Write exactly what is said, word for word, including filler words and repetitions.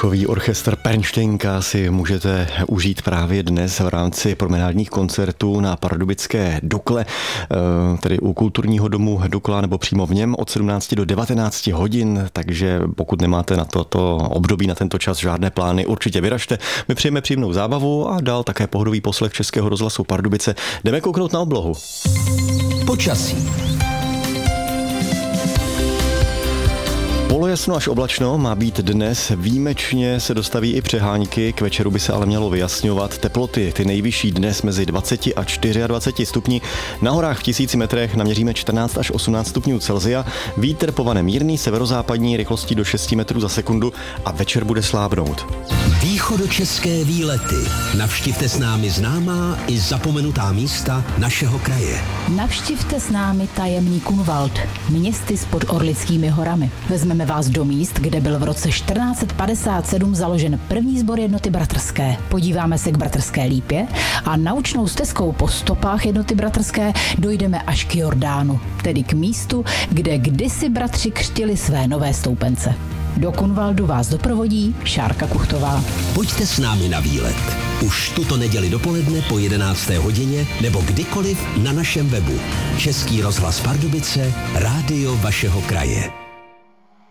Dechový orchestr Pernštejnka si můžete užít právě dnes v rámci promenádních koncertů na pardubické Dukle, tedy u kulturního domu Dukla nebo přímo v něm od sedmnácti do devatenácti hodin, takže pokud nemáte na toto období, na tento čas žádné plány, určitě vyražte. My přejeme příjemnou zábavu a dál také pohodový poslech Českého rozhlasu Pardubice. Jdeme kouknout na oblohu. Počasí. Polojasno až oblačno má být dnes, výjimečně se dostaví i přehánky, k večeru by se ale mělo vyjasňovat. Teploty, ty nejvyšší dnes mezi dvaceti a dvaceti čtyřmi stupni, na horách v tisíci metrech naměříme čtrnáct až osmnáct stupňů Celsia, vítr povane mírný severozápadní rychlostí do šesti metrů za sekundu a večer bude slábnout. Východočeské výlety. Navštivte s námi známá i zapomenutá místa našeho kraje. Navštivte s námi tajemný Kunwald, městy pod Orlickými horami. Vezmeme vás do míst, kde byl v roce čtrnáct padesát sedm založen první sbor jednoty bratrské. Podíváme se k Bratrské lípě a naučnou stezkou po stopách jednoty bratrské dojdeme až k Jordánu, tedy k místu, kde kdysi bratři křtili své nové stoupence. Do Kunwaldu vás doprovodí Šárka Kuchtová. Pojďte s námi na výlet. Už tuto neděli dopoledne po jedenácté hodině nebo kdykoliv na našem webu. Český rozhlas Pardubice, rádio vašeho kraje.